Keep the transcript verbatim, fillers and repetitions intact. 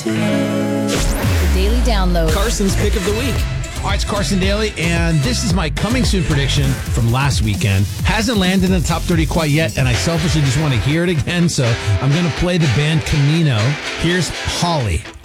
The Daily Download. Carson's pick of the week. All right, it's Carson Daly, and this is my coming soon prediction from last weekend. Hasn't landed in the top thirty quite yet, and I selfishly just want to hear it again, so I'm going to play the band Camino. Here's Holly.